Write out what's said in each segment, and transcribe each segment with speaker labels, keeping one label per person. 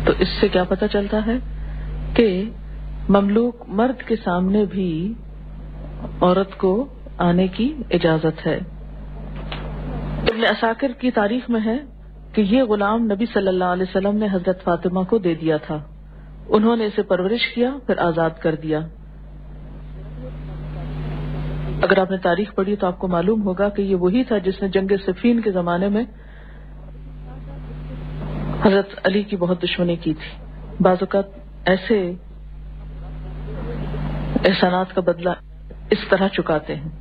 Speaker 1: تو اس سے کیا پتہ چلتا ہے کہ مملوک مرد کے سامنے بھی عورت کو آنے کی اجازت ہے. ابن عساکر کی تاریخ میں ہے کہ یہ غلام نبی صلی اللہ علیہ وسلم نے حضرت فاطمہ کو دے دیا تھا. انہوں نے اسے پرورش کیا پھر آزاد کر دیا. اگر آپ نے تاریخ پڑھی تو آپ کو معلوم ہوگا کہ یہ وہی تھا جس نے جنگ صفین کے زمانے میں حضرت علی کی بہت دشمنی کی تھی. بعض اوقات ایسے احسانات کا بدلہ اس طرح چکاتے ہیں.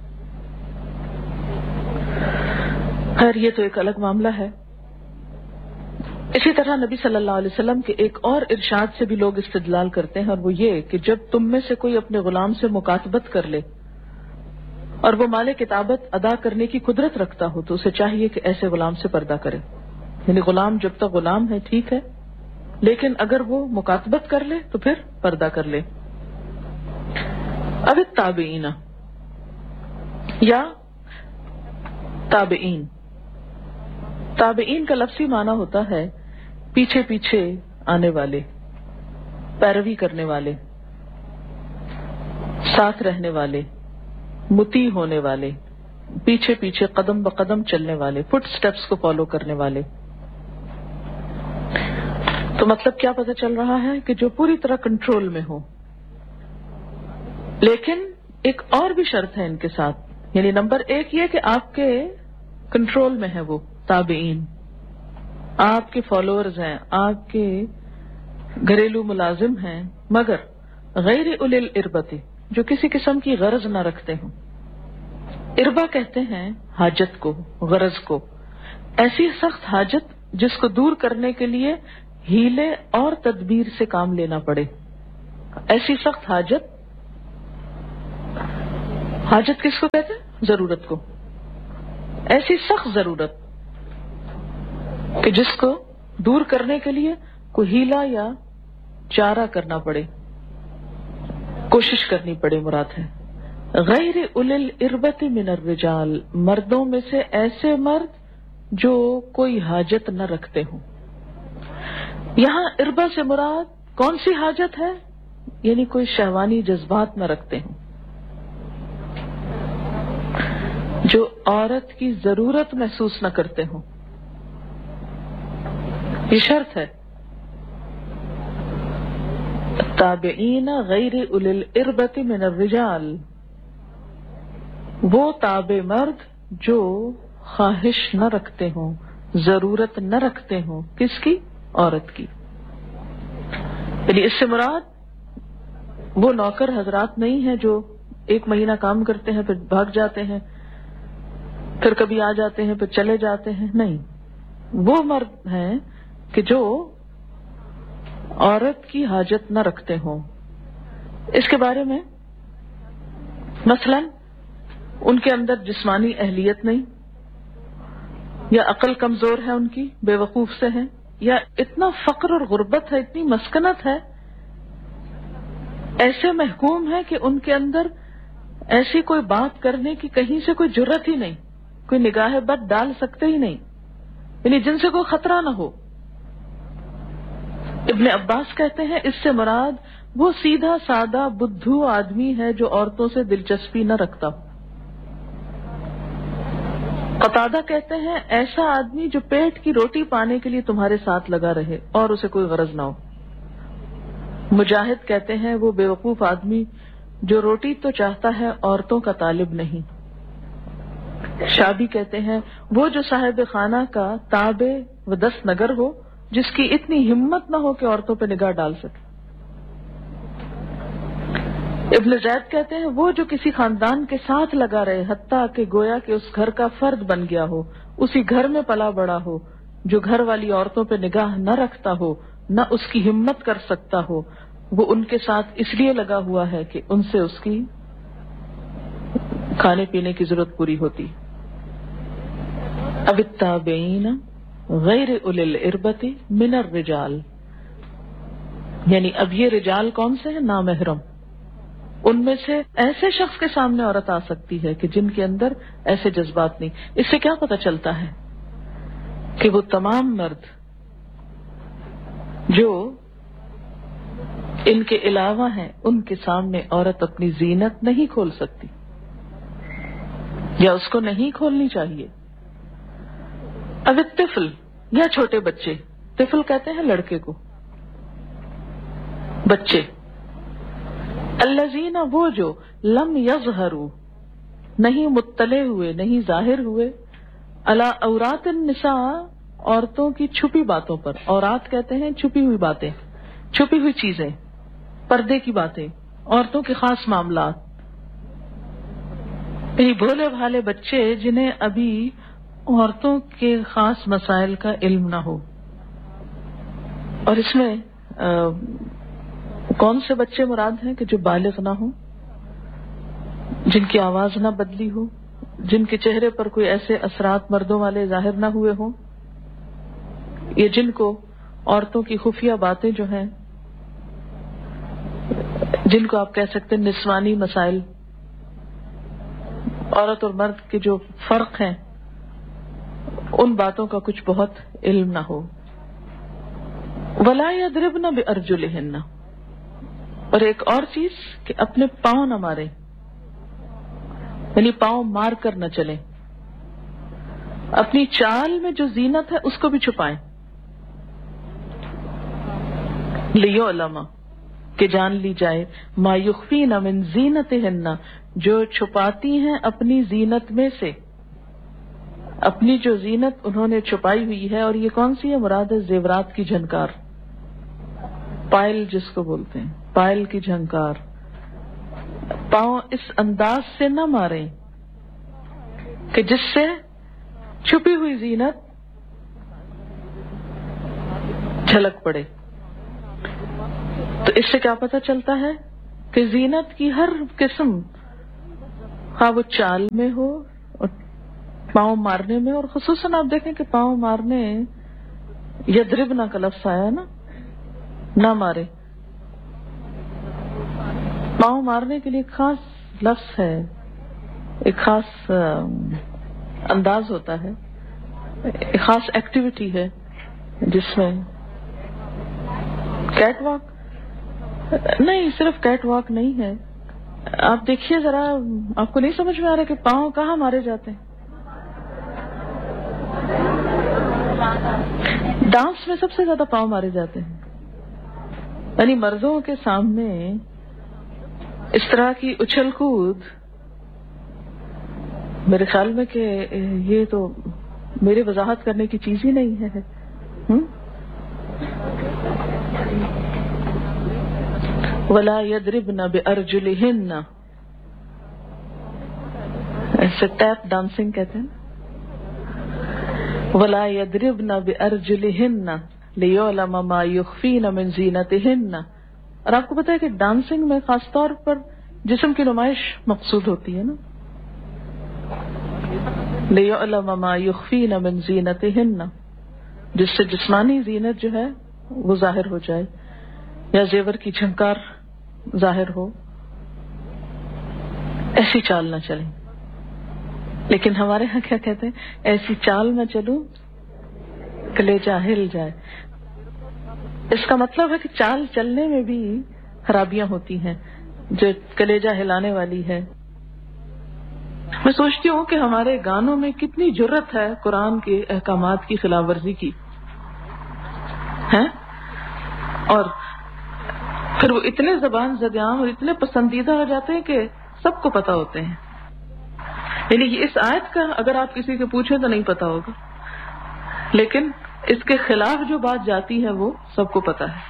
Speaker 1: خیر یہ تو ایک الگ معاملہ ہے. اسی طرح نبی صلی اللہ علیہ وسلم کے ایک اور ارشاد سے بھی لوگ استدلال کرتے ہیں، اور وہ یہ کہ جب تم میں سے کوئی اپنے غلام سے مکاتبت کر لے اور وہ مال کتابت ادا کرنے کی قدرت رکھتا ہو تو اسے چاہیے کہ ایسے غلام سے پردہ کرے. یعنی غلام جب تک غلام ہے ٹھیک ہے، لیکن اگر وہ مکاتبت کر لے تو پھر پردہ کر لے. اب التابعین یا تابعین. تابعین کا لفظی معنی ہوتا ہے پیچھے پیچھے آنے والے، پیروی کرنے والے، ساتھ رہنے والے، مطیع ہونے والے، پیچھے پیچھے قدم بقدم چلنے والے، فٹ سٹیپس کو فالو کرنے والے. تو مطلب کیا پتہ چل رہا ہے کہ جو پوری طرح کنٹرول میں ہو. لیکن ایک اور بھی شرط ہے ان کے ساتھ، یعنی نمبر ایک یہ کہ آپ کے کنٹرول میں ہے وہ تابعین، آپ کے فالوورز ہیں، آپ کے گھریلو ملازم ہیں، مگر غیر اولی الاربۃ، جو کسی قسم کی غرض نہ رکھتے ہوں. اربا کہتے ہیں حاجت کو، غرض کو، ایسی سخت حاجت جس کو دور کرنے کے لیے ہیلے اور تدبیر سے کام لینا پڑے. ایسی سخت حاجت، حاجت کس کو کہتے ہیں؟ ضرورت کو. ایسی سخت ضرورت کہ جس کو دور کرنے کے لیے کوئی ہیلا یا چارہ کرنا پڑے، کوشش کرنی پڑے مراد ہے. غیر اولی الاربۃ من الرجال، مردوں میں سے ایسے مرد جو کوئی حاجت نہ رکھتے ہوں. یہاں اربا سے مراد کون سی حاجت ہے؟ یعنی کوئی شہوانی جذبات نہ رکھتے ہوں، جو عورت کی ضرورت محسوس نہ کرتے ہوں. یہ شرط ہے. تابعین غیر اولی الاربۃ من الرجال، وہ تابع مرد جو خواہش نہ رکھتے ہوں، ضرورت نہ رکھتے ہوں. کس کی؟ عورت کی. یعنی اس سے مراد وہ نوکر حضرات نہیں ہیں جو ایک مہینہ کام کرتے ہیں پھر بھاگ جاتے ہیں، پھر کبھی آ جاتے ہیں پھر چلے جاتے ہیں. نہیں، وہ مرد ہیں کہ جو عورت کی حاجت نہ رکھتے ہوں. اس کے بارے میں مثلا ان کے اندر جسمانی اہلیت نہیں، یا عقل کمزور ہے ان کی، بے وقوف سے ہیں، یا اتنا فقر اور غربت ہے، اتنی مسکنت ہے، ایسے محکوم ہے کہ ان کے اندر ایسی کوئی بات کرنے کی کہیں سے کوئی جرت ہی نہیں، کوئی نگاہ بد ڈال سکتے ہی نہیں، یعنی جن سے کوئی خطرہ نہ ہو. ابن عباس کہتے ہیں اس سے مراد وہ سیدھا سادہ بدھو آدمی ہے جو عورتوں سے دلچسپی نہ رکھتا. قتادہ کہتے ہیں ایسا آدمی جو پیٹ کی روٹی پانے کے لیے تمہارے ساتھ لگا رہے اور اسے کوئی غرض نہ ہو. مجاہد کہتے ہیں وہ بے وقوف آدمی جو روٹی تو چاہتا ہے عورتوں کا طالب نہیں. شابی کہتے ہیں وہ جو صاحب خانہ کا تابع و دست نگر ہو، جس کی اتنی ہمت نہ ہو کہ عورتوں پہ نگاہ ڈال سکے. ابن زید کہتے ہیں وہ جو کسی خاندان کے ساتھ لگا رہے حتیٰ کہ گویا کہ اس گھر کا فرد بن گیا ہو، اسی گھر میں پلا بڑا ہو، جو گھر والی عورتوں پہ نگاہ نہ رکھتا ہو، نہ اس کی ہمت کر سکتا ہو، وہ ان کے ساتھ اس لیے لگا ہوا ہے کہ ان سے اس کی کھانے پینے کی ضرورت پوری ہوتی. اب التابعین غیر اولی الاربۃ من الرجال، یعنی اب یہ رجال کون سے ہیں؟ نامحرم. ان میں سے ایسے شخص کے سامنے عورت آ سکتی ہے کہ جن کے اندر ایسے جذبات نہیں. اس سے کیا پتہ چلتا ہے کہ وہ تمام مرد جو ان کے علاوہ ہیں ان کے سامنے عورت اپنی زینت نہیں کھول سکتی یا اس کو نہیں کھولنی چاہیے. اب طفل یا چھوٹے بچے، طفل کہتے ہیں لڑکے کو، بچے، الذین وہ جو لم یظہروا نہیں مطلع ہوئے، نہیں ظاہر ہوئے، علی عورات النساء عورتوں کی چھپی باتوں پر. عورات کہتے ہیں چھپی ہوئی باتیں، چھپی ہوئی چیزیں، پردے کی باتیں، عورتوں کے خاص معاملات. یہ بھولے بھالے بچے جنہیں ابھی عورتوں کے خاص مسائل کا علم نہ ہو. اور اس میں کون سے بچے مراد ہیں کہ جو بالغ نہ ہوں، جن کی آواز نہ بدلی ہو، جن کے چہرے پر کوئی ایسے اثرات مردوں والے ظاہر نہ ہوئے ہوں، یہ جن کو عورتوں کی خفیہ باتیں جو ہیں، جن کو آپ کہہ سکتے ہیں نسوانی مسائل، عورت اور مرد کے جو فرق ہیں، ان باتوں کا کچھ بہت علم نہ ہو. وَلَا يَضْرِبْنَ بِأَرْجُلِهِنَّ، اور ایک اور چیز کہ اپنے پاؤں نہ مارے، یعنی پاؤں مار کر نہ چلیں. اپنی چال میں جو زینت ہے اس کو بھی چھپائیں. لِيُعْلَمَ کہ جان لی جائے، مَا يُخْفِينَ مِن زِينَتِهِنَّ جو چھپاتی ہیں اپنی زینت میں سے، اپنی جو زینت انہوں نے چھپائی ہوئی ہے. اور یہ کون سی ہے؟ مراد ہے زیورات کی جھنکار، پائل جس کو بولتے ہیں، پائل کی جھنکار. پاؤں اس انداز سے نہ ماریں کہ جس سے چھپی ہوئی زینت جھلک پڑے. تو اس سے کیا پتہ چلتا ہے کہ زینت کی ہر قسم، خواہ وہ چال میں ہو اور پاؤں مارنے میں، اور خصوصاً آپ دیکھیں کہ پاؤں مارنے یضربنا کا لفظ آیا نا، نہ مارے. پاؤں مارنے کے لیے ایک خاص لفظ ہے، ایک خاص انداز ہوتا ہے، ایک خاص ایکٹیویٹی ہے جس میں کیٹ واک نہیں، صرف کیٹ واک نہیں ہے. آپ دیکھیے ذرا، آپ کو نہیں سمجھ میں آ رہا کہ پاؤں کہاں مارے جاتے ہیں؟ ڈانس میں سب سے زیادہ پاؤں مارے جاتے ہیں. یعنی مردوں کے سامنے اس طرح کی اچھل کود، میرے خیال میں کہ یہ تو میری وضاحت کرنے کی چیز ہی نہیں ہے. وَلَا يَضْرِبْنَ بِأَرْجُلِهِنَّ، ایسے ٹیپ ڈانسنگ کہتے ہیں. وَلَا يَضْرِبْنَ بِأَرْجُلِهِنَّ لِيُعْلَمَ مَا يُخْفِينَ مِن زِينَتِهِنَّ. اور آپ کو پتا ہے کہ ڈانسنگ میں خاص طور پر جسم کی نمائش مقصود ہوتی ہے نا. لِيُعْلَمَ مَا يُخْفِينَ مِن زِينَتِهِنَّ، جس سے جسمانی زینت جو ہے وہ ظاہر ہو جائے یا زیور کی جھنکار ظاہر ہو. ایسی چال نہ چلیں. لیکن ہمارے ہاں کیا کہتے ہیں؟ ایسی چال میں چلوں کلیجہ ہل جائے. اس کا مطلب ہے کہ چال چلنے میں بھی خرابیاں ہوتی ہیں جو کلیجہ ہلانے والی ہے. میں سوچتی ہوں کہ ہمارے گانوں میں کتنی جرت ہے قرآن کے احکامات کی خلاف ورزی کی ہے، اور پھر وہ اتنے زبان زدیان اور اتنے پسندیدہ ہو جاتے ہیں کہ سب کو پتہ ہوتے ہیں. یعنی اس آیت کا اگر آپ کسی سے پوچھیں تو نہیں پتا ہوگا، لیکن اس کے خلاف جو بات جاتی ہے وہ سب کو پتا ہے.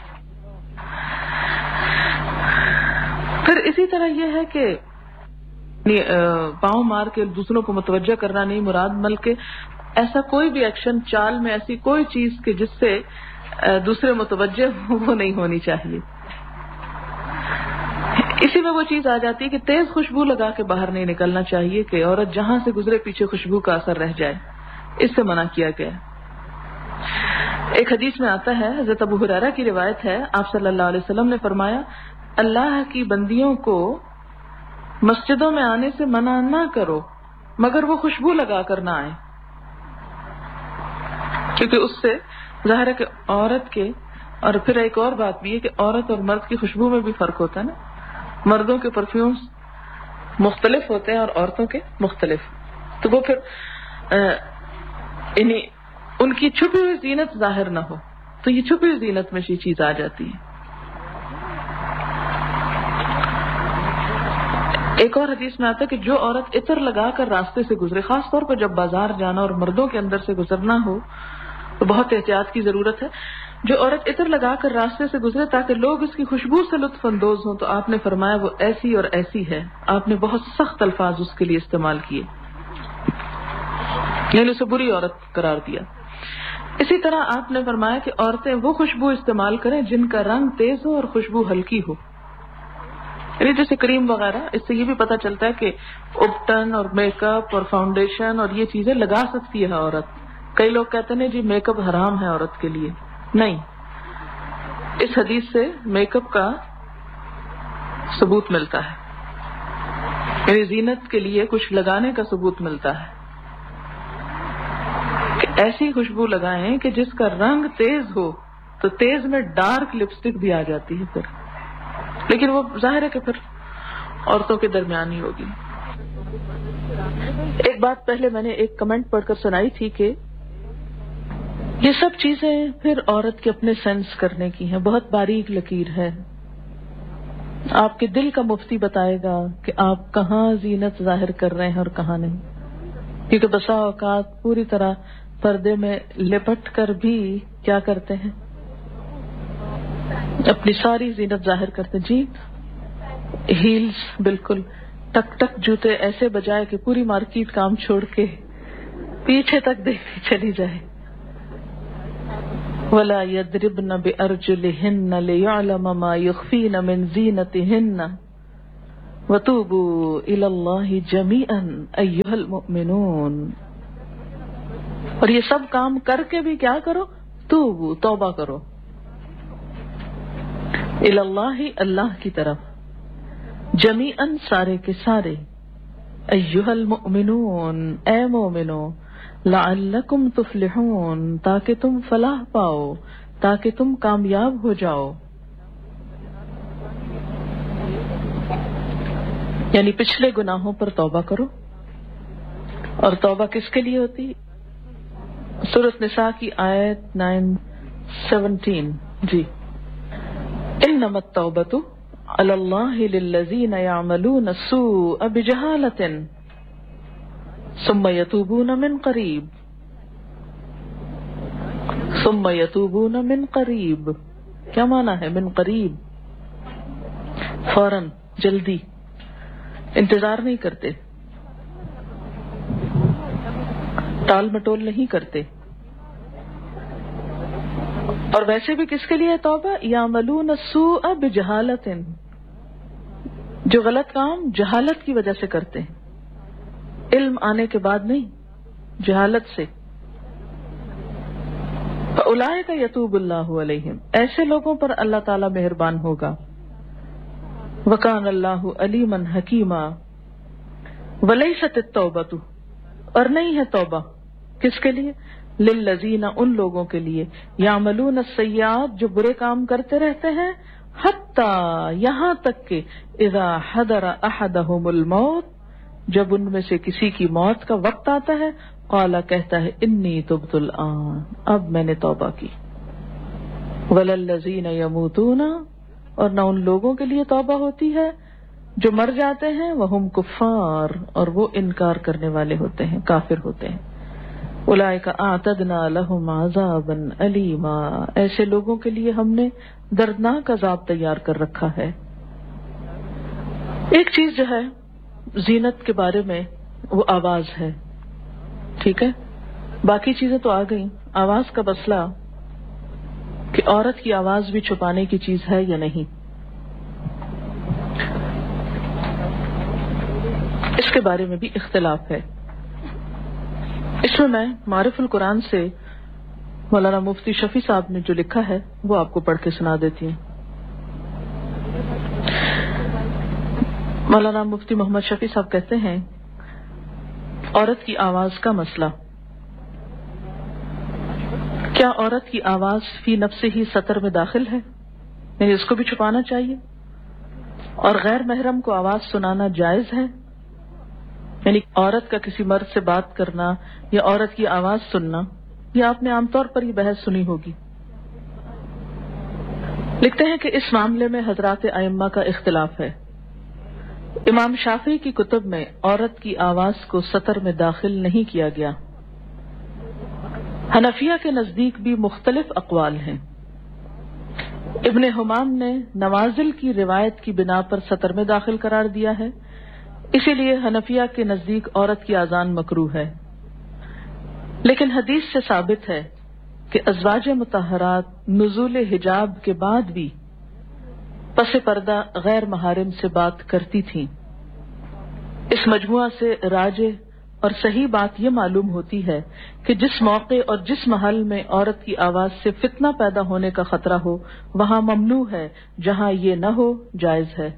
Speaker 1: پھر اسی طرح یہ ہے کہ پاؤں مار کے دوسروں کو متوجہ کرنا نہیں مراد، بلکہ ایسا کوئی بھی ایکشن، چال میں ایسی کوئی چیز کہ جس سے دوسرے متوجہ وہ نہیں ہونی چاہیے. اسی میں وہ چیز آ جاتی ہے کہ تیز خوشبو لگا کے باہر نہیں نکلنا چاہیے کہ عورت جہاں سے گزرے پیچھے خوشبو کا اثر رہ جائے، اس سے منع کیا گیا. ایک حدیث میں آتا ہے، حضرت ابو ہریرہ کی روایت ہے، آپ صلی اللہ علیہ وسلم نے فرمایا، اللہ کی بندیوں کو مسجدوں میں آنے سے منع نہ کرو مگر وہ خوشبو لگا کر نہ آئے، کیونکہ اس سے ظاہر ہے کہ عورت کے اور پھر ایک اور بات بھی ہے کہ عورت اور مرد کی خوشبو میں بھی فرق ہوتا ہے نا. مردوں کے پرفیومز مختلف ہوتے ہیں اور عورتوں کے مختلف. تو وہ پھر یعنی ان کی چھپی ہوئی زینت ظاہر نہ ہو, تو یہ چھپی ہوئی زینت میں یہ چیز آ جاتی ہے. ایک اور حدیث میں آتا ہے کہ جو عورت عطر لگا کر راستے سے گزرے, خاص طور پر جب بازار جانا اور مردوں کے اندر سے گزرنا ہو تو بہت احتیاط کی ضرورت ہے. جو عورت عطر لگا کر راستے سے گزرے تاکہ لوگ اس کی خوشبو سے لطف اندوز ہوں, تو آپ نے فرمایا وہ ایسی اور ایسی ہے. آپ نے بہت سخت الفاظ اس کے لیے استعمال کیے, یعنی اسے بری عورت قرار دیا. اسی طرح آپ نے فرمایا کہ عورتیں وہ خوشبو استعمال کریں جن کا رنگ تیز ہو اور خوشبو ہلکی ہو, یعنی جیسے کریم وغیرہ. اس سے یہ بھی پتہ چلتا ہے کہ اپٹن اور میک اپ اور فاؤنڈیشن اور یہ چیزیں لگا سکتی ہے عورت. کئی لوگ کہتے ہیں جی میک اپ حرام ہے عورت کے لیے. نہیں, اس حدیث سے میک اپ کا ثبوت ملتا ہے, یعنی زینت کے لیے کچھ لگانے کا ثبوت ملتا ہے کہ ایسی خوشبو لگائیں کہ جس کا رنگ تیز ہو. تو تیز میں ڈارک لپسٹک بھی آ جاتی ہے پھر, لیکن وہ ظاہر ہے کہ پھر عورتوں کے درمیان ہی ہوگی. ایک بات پہلے میں نے ایک کمنٹ پڑھ کر سنائی تھی کہ یہ سب چیزیں پھر عورت کے اپنے سینس کرنے کی ہیں, بہت باریک لکیر ہے. آپ کے دل کا مفتی بتائے گا کہ آپ کہاں زینت ظاہر کر رہے ہیں اور کہاں نہیں, کیونکہ بسا اوقات پوری طرح پردے میں لپٹ کر بھی کیا کرتے ہیں, اپنی ساری زینت ظاہر کرتے ہیں. جی ہیلز بالکل ٹک ٹک جوتے ایسے بجائے کہ پوری مارکیٹ کام چھوڑ کے پیچھے تک دیکھتی چلی جائے. وَلَا يَضْرِبْنَ بِأَرْجُلِهِنَّ لِيَعْلَمَ مَا يُخْفِينَ مِنْ زِينَتِهِنَّ وَتُوبُوا إِلَى اللَّهِ جَمِيعًا أَيُّهَا الْمُؤْمِنُونَ. اور یہ سب کام کر کے بھی کیا کرو, توبہ کرو. إِلَى اللَّهِ اللہ کی طرف, جَمِيعًا سارے کے سارے, أَيُّهَا الْمُؤْمِنُونَ اے مومنو, لعلکم تفلحون تاکہ تم فلاح پاؤ, تاکہ تم کامیاب ہو جاؤ. یعنی پچھلے گناہوں پر توبہ کرو. اور توبہ کس کے لیے ہوتی؟ سورۃ نساء کی آیت 9:17. جی انما التوبۃ علی اللہ للذین یعملون السوء بجہالۃ ثم یتوبون من قریب. ثم یتوبون من قریب کیا معنی ہے؟ من قریب, فوراً, جلدی, انتظار نہیں کرتے, ٹال مٹول نہیں کرتے. اور ویسے بھی کس کے لیے توبہ؟ یعملون السوء بجہالۃ, جو غلط کام جہالت کی وجہ سے کرتے ہیں, علم آنے کے بعد نہیں, جہالت سے. فَأُولَٰئِکَ یتوب اللہ علیہم, ایسے لوگوں پر اللہ تعالی مہربان ہوگا. وَكَانَ اللَّهُ عَلِيمًا حَكِيمًا. وَلَيْسَتِ التَّوْبَةُ, اور نہیں ہے توبہ کس کے لیے؟ للذین, ان لوگوں کے لیے, یعملون السیئات, جو برے کام کرتے رہتے ہیں, حتی, یہاں تک کہ, اذا حضر احدہم الموت, جب ان میں سے کسی کی موت کا وقت آتا ہے, قالا, کہتا ہے, انی تبت الآن, اب میں نے توبہ کی. وللذین یموتون, اور نہ ان لوگوں کے لیے توبہ ہوتی ہے جو مر جاتے ہیں, وہم کفار, اور وہ انکار کرنے والے ہوتے ہیں, کافر ہوتے ہیں. اولئک اعتدنا لہم عذابا علیما, ایسے لوگوں کے لیے ہم نے دردناک عذاب تیار کر رکھا ہے. ایک چیز جو ہے زینت کے بارے میں وہ آواز ہے, ٹھیک ہے, باقی چیزیں تو آ گئیں. آواز کا مسئلہ کہ عورت کی آواز بھی چھپانے کی چیز ہے یا نہیں, اس کے بارے میں بھی اختلاف ہے. اس میں میں معرف القرآن سے مولانا مفتی شفیع صاحب نے جو لکھا ہے وہ آپ کو پڑھ کے سنا دیتی ہوں. مولانا مفتی محمد شفیع صاحب کہتے ہیں, عورت کی آواز کا مسئلہ, کیا عورت کی آواز فی نفس ہی سطر میں داخل ہے؟ یعنی اس کو بھی چھپانا چاہیے؟ اور غیر محرم کو آواز سنانا جائز ہے؟ یعنی عورت کا کسی مرد سے بات کرنا یا عورت کی آواز سننا، یہ آپ نے عام طور پر یہ بحث سنی ہوگی۔ لکھتے ہیں کہ اس معاملے میں حضرات ائمہ کا اختلاف ہے۔ امام شافعی کی کتب میں عورت کی آواز کو سطر میں داخل نہیں کیا گیا۔ حنفیہ کے نزدیک بھی مختلف اقوال ہیں۔ ابن حمام نے نوازل کی روایت کی بنا پر سطر میں داخل قرار دیا ہے، اسی لیے حنفیہ کے نزدیک عورت کی اذان مکروہ ہے۔ لیکن حدیث سے ثابت ہے کہ ازواج مطہرات نزول حجاب کے بعد بھی پس پردہ غیر محارم سے بات کرتی تھیں۔ اس مجموعہ سے راجح اور صحیح بات یہ معلوم ہوتی ہے کہ جس موقع اور جس محل میں عورت کی آواز سے فتنہ پیدا ہونے کا خطرہ ہو وہاں ممنوع ہے، جہاں یہ نہ ہو جائز ہے۔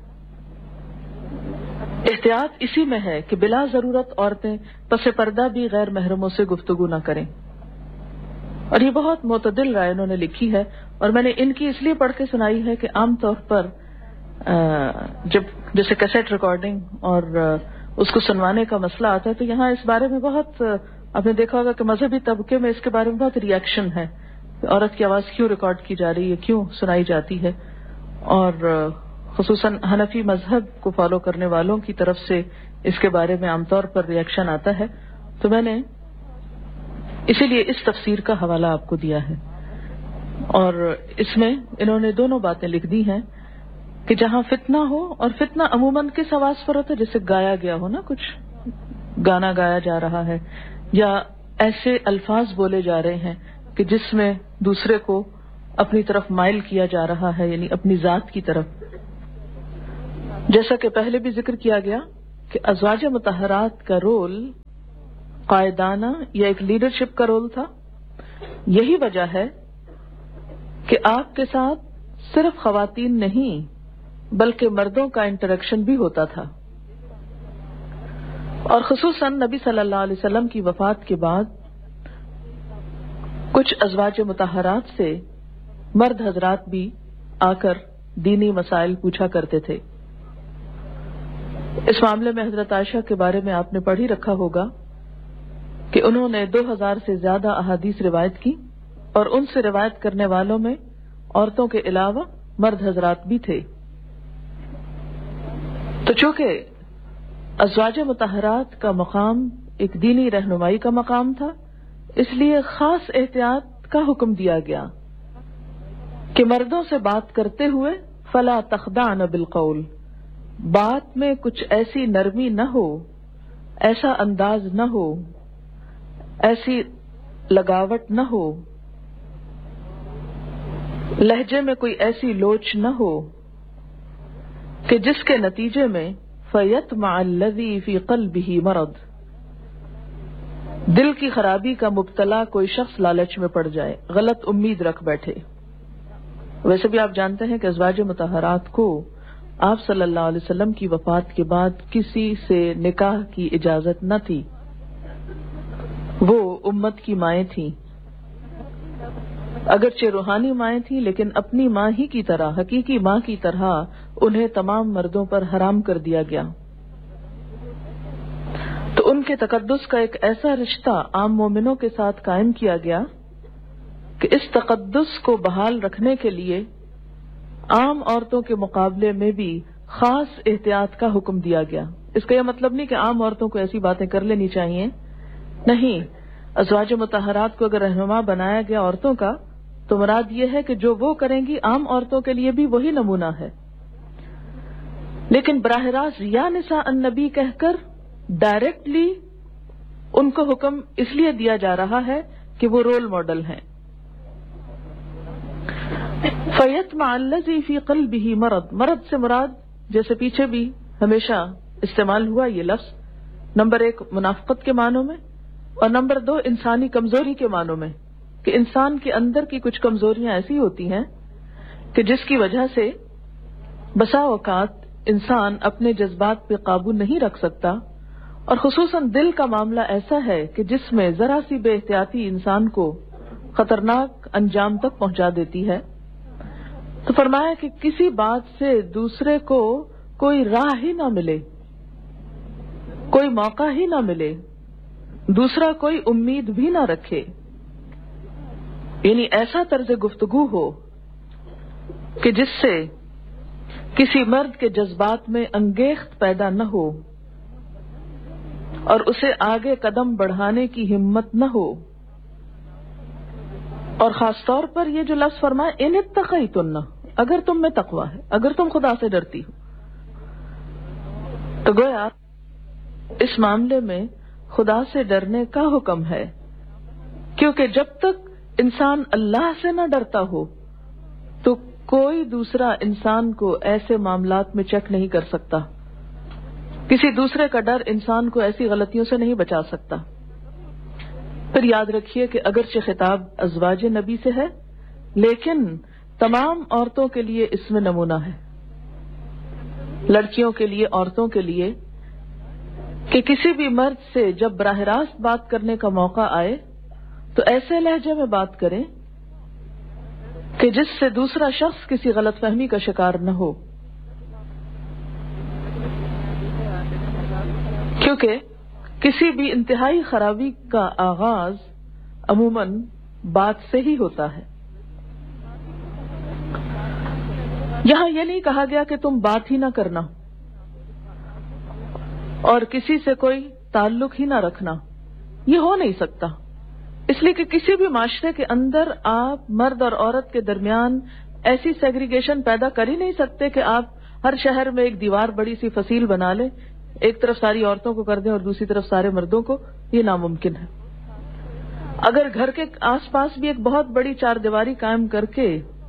Speaker 1: احتیاط اسی میں ہے کہ بلا ضرورت عورتیں پس پردہ بھی غیر محرموں سے گفتگو نہ کریں، اور یہ بہت معتدل رائے انہوں نے لکھی ہے، اور میں نے ان کی اس لیے پڑھ کے سنائی ہے کہ عام طور پر جب جیسے کیسٹ ریکارڈنگ اور اس کو سنوانے کا مسئلہ آتا ہے تو یہاں اس بارے میں بہت آپ نے دیکھا ہوگا کہ مذہبی طبقے میں اس کے بارے میں بہت ری ایکشن ہے، عورت کی آواز کیوں ریکارڈ کی جا رہی ہے، کیوں سنائی جاتی ہے، اور خصوصاً حنفی مذہب کو فالو کرنے والوں کی طرف سے اس کے بارے میں عام طور پر ری ایکشن آتا ہے۔ تو میں نے اسی لیے اس تفسیر کا حوالہ آپ کو دیا ہے، اور اس میں انہوں نے دونوں باتیں لکھ دی ہیں کہ جہاں فتنہ ہو، اور فتنہ عموماً کس آواز پر ہوتا ہے، جیسے گایا گیا ہو نا، کچھ گانا گایا جا رہا ہے یا ایسے الفاظ بولے جا رہے ہیں کہ جس میں دوسرے کو اپنی طرف مائل کیا جا رہا ہے، یعنی اپنی ذات کی طرف۔ جیسا کہ پہلے بھی ذکر کیا گیا کہ ازواج مطہرات کا رول قائدانہ یا ایک لیڈرشپ کا رول تھا۔ یہی وجہ ہے کہ آپ کے ساتھ صرف خواتین نہیں بلکہ مردوں کا انٹریکشن بھی ہوتا تھا، اور خصوصاً نبی صلی اللہ علیہ وسلم کی وفات کے بعد کچھ ازواج مطہرات سے مرد حضرات بھی آ کر دینی مسائل پوچھا کرتے تھے۔ اس معاملے میں حضرت عائشہ کے بارے میں آپ نے پڑھ ہی رکھا ہوگا کہ انہوں نے 2000 سے زیادہ احادیث روایت کی، اور ان سے روایت کرنے والوں میں عورتوں کے علاوہ مرد حضرات بھی تھے۔ تو چونکہ ازواج مطہرات کا مقام ایک دینی رہنمائی کا مقام تھا، اس لیے خاص احتیاط کا حکم دیا گیا کہ مردوں سے بات کرتے ہوئے فلا تخضعن بالقول، بات میں کچھ ایسی نرمی نہ ہو، ایسا انداز نہ ہو، ایسی لگاوٹ نہ ہو، لہجے میں کوئی ایسی لوچ نہ ہو کہ جس کے نتیجے میں فَيَطْمَعَ الَّذِي فِي قَلْبِهِ مَرَضٌ، دل کی خرابی کا مبتلا کوئی شخص لالچ میں پڑ جائے، غلط امید رکھ بیٹھے۔ ویسے بھی آپ جانتے ہیں کہ ازواج مطہرات کو آپ صلی اللہ علیہ وسلم کی وفات کے بعد کسی سے نکاح کی اجازت نہ تھی، وہ امت کی مائیں تھیں، اگرچہ روحانی مائیں تھیں لیکن اپنی ماں ہی کی طرح، حقیقی ماں کی طرح انہیں تمام مردوں پر حرام کر دیا گیا۔ تو ان کے تقدس کا ایک ایسا رشتہ عام مومنوں کے ساتھ قائم کیا گیا کہ اس تقدس کو بحال رکھنے کے لیے عام عورتوں کے مقابلے میں بھی خاص احتیاط کا حکم دیا گیا۔ اس کا یہ مطلب نہیں کہ عام عورتوں کو ایسی باتیں کر لینی چاہیے، نہیں، ازواج مطہرات کو اگر رہنما بنایا گیا عورتوں کا تو مراد یہ ہے کہ جو وہ کریں گی عام عورتوں کے لیے بھی وہی نمونہ ہے۔ لیکن براہ راست یا نساء النبی کہہ کر ڈائریکٹلی ان کو حکم اس لیے دیا جا رہا ہے کہ وہ رول ماڈل ہیں۔ فَيَطْمَعَ الَّذِي فِي قَلْبِهِ مَرَضٌ، مرض سے مراد جیسے پیچھے بھی ہمیشہ استعمال ہوا یہ لفظ، نمبر 1 منافقت کے معنوں میں، اور نمبر 2 انسانی کمزوری کے معنوں میں، کہ انسان کے اندر کی کچھ کمزوریاں ایسی ہوتی ہیں کہ جس کی وجہ سے بسا اوقات انسان اپنے جذبات پہ قابو نہیں رکھ سکتا، اور خصوصاً دل کا معاملہ ایسا ہے کہ جس میں ذرا سی بے احتیاطی انسان کو خطرناک انجام تک پہنچا دیتی ہے. تو فرمایا کہ کسی بات سے دوسرے کو کوئی راہ ہی نہ ملے، کوئی موقع ہی نہ ملے، دوسرا کوئی امید بھی نہ رکھے، یعنی ایسا طرز گفتگو ہو کہ جس سے کسی مرد کے جذبات میں انگیخت پیدا نہ ہو اور اسے آگے قدم بڑھانے کی ہمت نہ ہو. اور خاص طور پر یہ جو لفظ فرمائے ان اتقیتن، اگر تم میں تقوی ہے، اگر تم خدا سے ڈرتی ہو. تو گویا اس معاملے میں خدا سے ڈرنے کا حکم ہے، کیونکہ جب تک انسان اللہ سے نہ ڈرتا ہو تو کوئی دوسرا انسان کو ایسے معاملات میں چیک نہیں کر سکتا. کسی دوسرے کا ڈر انسان کو ایسی غلطیوں سے نہیں بچا سکتا. پھر یاد رکھیے کہ اگرچہ خطاب ازواج نبی سے ہے، لیکن تمام عورتوں کے لیے اس میں نمونہ ہے، لڑکیوں کے لیے، عورتوں کے لیے، کہ کسی بھی مرد سے جب براہ راست بات کرنے کا موقع آئے تو ایسے لہجے میں بات کریں کہ جس سے دوسرا شخص کسی غلط فہمی کا شکار نہ ہو. کیونکہ کسی بھی انتہائی خرابی کا آغاز عموماً بات سے ہی ہوتا ہے. یہاں یہ نہیں کہا گیا کہ تم بات ہی نہ کرنا اور کسی سے کوئی تعلق ہی نہ رکھنا، یہ ہو نہیں سکتا. اس لیے کہ کسی بھی معاشرے کے اندر آپ مرد اور عورت کے درمیان ایسی سیگریگیشن پیدا کر ہی نہیں سکتے کہ آپ ہر شہر میں ایک دیوار بڑی سی فصیل بنا لیں، ایک طرف ساری عورتوں کو کر دیں اور دوسری طرف سارے مردوں کو. یہ ناممکن ہے. اگر گھر کے آس پاس بھی ایک بہت بڑی چار دیواری قائم کر کے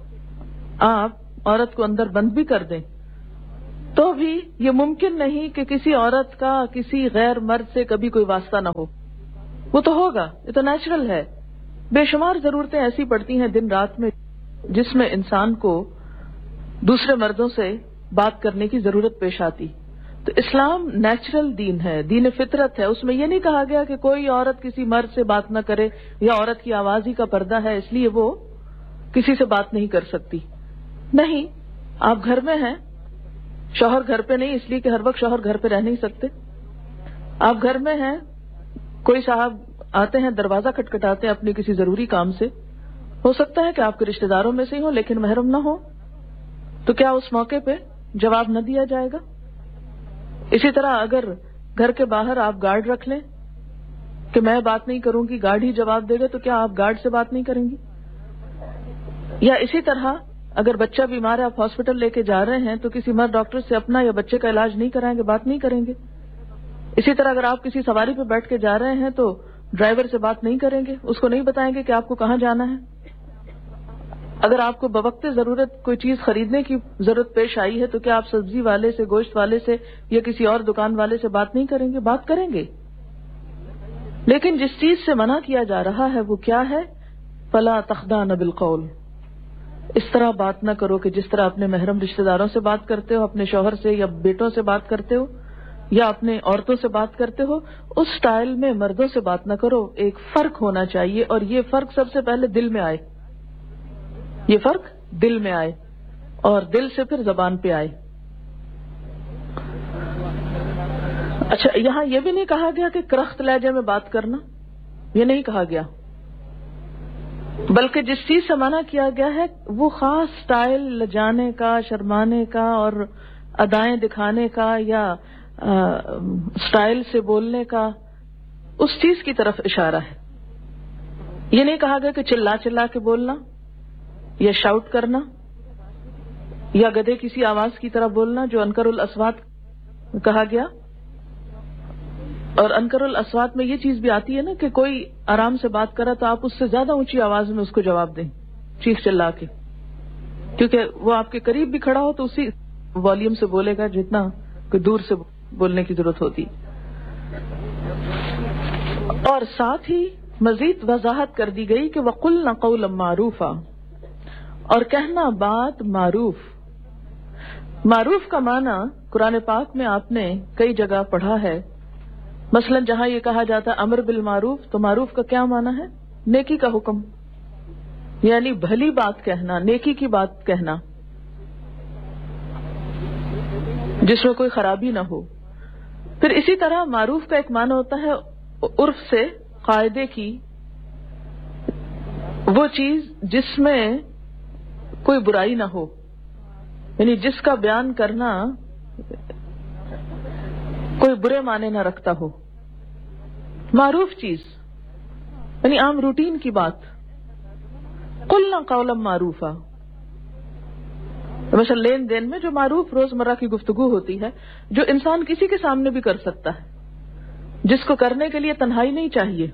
Speaker 1: آپ عورت کو اندر بند بھی کر دیں تو بھی یہ ممکن نہیں کہ کسی عورت کا کسی غیر مرد سے کبھی کوئی واسطہ نہ ہو. وہ تو ہوگا، یہ تو نیچرل ہے. بے شمار ضرورتیں ایسی پڑتی ہیں دن رات میں جس میں انسان کو دوسرے مردوں سے بات کرنے کی ضرورت پیش آتی. تو اسلام نیچرل دین ہے، دین فطرت ہے. اس میں یہ نہیں کہا گیا کہ کوئی عورت کسی مرد سے بات نہ کرے یا عورت کی آواز ہی کا پردہ ہے اس لیے وہ کسی سے بات نہیں کر سکتی. نہیں، آپ گھر میں ہیں، شوہر گھر پہ نہیں، اس لیے کہ ہر وقت شوہر گھر پہ رہ نہیں سکتے. آپ گھر میں ہیں، کوئی صاحب آتے ہیں، دروازہ کھٹکھٹاتے ہیں اپنے کسی ضروری کام سے، ہو سکتا ہے کہ آپ کے رشتہ داروں میں سے ہی ہو لیکن محرم نہ ہو، تو کیا اس موقع پہ جواب نہ دیا جائے گا؟ اسی طرح اگر گھر کے باہر آپ گارڈ رکھ لیں کہ میں بات نہیں کروں گی، گارڈ ہی جواب دے گا، تو کیا آپ گارڈ سے بات نہیں کریں گی؟ یا اسی طرح اگر بچہ بیمار ہے، آپ ہاسپٹل لے کے جا رہے ہیں تو کسی مرد ڈاکٹر سے اپنا یا بچے کا علاج نہیں کرائیں گے، بات نہیں کریں گے. اسی طرح اگر آپ کسی سواری پہ بیٹھ کے جا رہے ہیں تو ڈرائیور سے بات نہیں کریں گے، اس کو نہیں بتائیں گے کہ آپ کو کہاں جانا ہے. اگر آپ کو بوقت ضرورت کوئی چیز خریدنے کی ضرورت پیش آئی ہے تو کیا آپ سبزی والے سے، گوشت والے سے یا کسی اور دکان والے سے بات نہیں کریں گے؟ بات کریں گے. لیکن جس چیز سے منع کیا جا رہا ہے وہ کیا ہے؟ فلا تخضعن بالقول. اس طرح بات نہ کرو کہ جس طرح اپنے محرم رشتہ داروں سے بات کرتے ہو، اپنے شوہر سے یا بیٹوں سے بات کرتے ہو یا اپنے عورتوں سے بات کرتے ہو، اس سٹائل میں مردوں سے بات نہ کرو. ایک فرق ہونا چاہیے اور یہ فرق سب سے پہلے دل میں آئے. یہ فرق دل میں آئے اور دل سے پھر زبان پہ آئے. اچھا، یہاں یہ بھی نہیں کہا گیا کہ کرخت لہجے میں بات کرنا، یہ نہیں کہا گیا، بلکہ جس چیز سے منع کیا گیا ہے وہ خاص سٹائل لجانے کا، شرمانے کا اور ادائیں دکھانے کا یا سٹائل سے بولنے کا، اس چیز کی طرف اشارہ ہے. یہ نہیں کہا گیا کہ چلا چلا کے بولنا یا شاؤٹ کرنا یا گدھے کسی آواز کی طرح بولنا جو انکر الاصوات کہا گیا. اور انکر الاصوات میں یہ چیز بھی آتی ہے نا کہ کوئی آرام سے بات کرا تو آپ اس سے زیادہ اونچی آواز میں اس کو جواب دیں، چیخ چلا کے، کیونکہ وہ آپ کے قریب بھی کھڑا ہو تو اسی والیوم سے بولے گا جتنا کوئی دور سے بولنے کی ضرورت ہوتی. اور ساتھ ہی مزید وضاحت کر دی گئی کہ وَقُلْنَ قَوْلًا مَعْرُوفًا، اور کہنا بات معروف. معروف کا معنی قرآن پاک میں آپ نے کئی جگہ پڑھا ہے. مثلا جہاں یہ کہا جاتا ہے امر بالمعروف، تو معروف کا کیا معنی ہے؟ نیکی کا حکم. یعنی بھلی بات کہنا، نیکی کی بات کہنا جس میں کوئی خرابی نہ ہو. پھر اسی طرح معروف کا ایک معنی ہوتا ہے عرف سے قاعدے کی وہ چیز جس میں کوئی برائی نہ ہو، یعنی جس کا بیان کرنا کوئی برے معنی نہ رکھتا ہو. معروف چیز یعنی عام روٹین کی بات. قلنا قولا معروفا، مثلا لین دین میں جو معروف روزمرہ کی گفتگو ہوتی ہے، جو انسان کسی کے سامنے بھی کر سکتا ہے، جس کو کرنے کے لیے تنہائی نہیں چاہیے.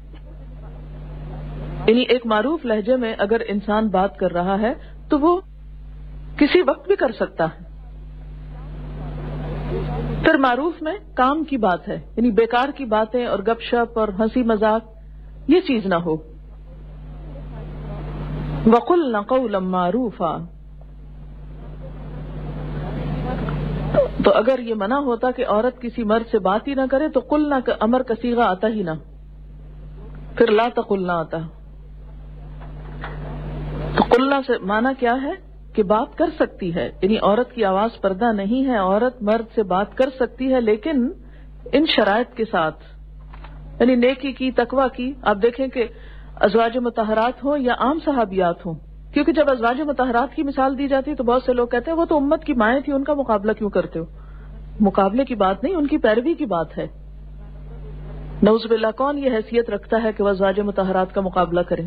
Speaker 1: یعنی ایک معروف لہجے میں اگر انسان بات کر رہا ہے تو وہ کسی وقت بھی کر سکتا ہے. پھر معروف میں کام کی بات ہے، یعنی بیکار کی باتیں اور گپ شپ اور ہنسی مذاق یہ چیز نہ ہو. وَقُلْنَا قَوْلًا مَّعْرُوفًا، تو اگر یہ منع ہوتا کہ عورت کسی مرد سے بات ہی نہ کرے تو قلنا کا امر کا صیغہ آتا ہی نہ، پھر لا تقلنا آتا. تو قلنا سے معنی کیا ہے کہ بات کر سکتی ہے، یعنی عورت کی آواز پردہ نہیں ہے، عورت مرد سے بات کر سکتی ہے لیکن ان شرائط کے ساتھ، یعنی نیکی کی، تقوی کی. آپ دیکھیں کہ ازواج مطہرات ہوں یا عام صحابیات ہوں، کیونکہ جب ازواج مطہرات کی مثال دی جاتی ہے تو بہت سے لوگ کہتے ہیں وہ تو امت کی مائیں تھی، ان کا مقابلہ کیوں کرتے ہو؟ مقابلے کی بات نہیں، ان کی پیروی کی بات ہے. نعوذ باللہ کون یہ حیثیت رکھتا ہے کہ وہ ازواج مطہرات کا مقابلہ کرے؟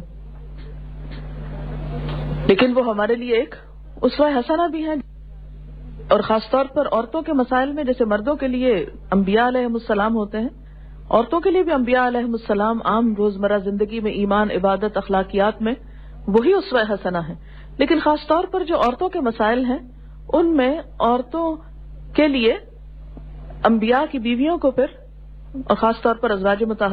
Speaker 1: لیکن وہ ہمارے لیے ایک اسوہ حسنہ بھی ہے. اور خاص طور پر عورتوں کے مسائل میں جیسے مردوں کے لیے انبیاء علیہ السلام ہوتے ہیں، عورتوں کے لیے بھی انبیاء علیہ السلام عام روزمرہ زندگی میں ایمان، عبادت، اخلاقیات میں وہی اسوہ حسنہ ہے. لیکن خاص طور پر جو عورتوں کے مسائل ہیں ان میں عورتوں کے لیے انبیاء کی بیویوں کو پھر اور خاص طور پر ازواج مطہرات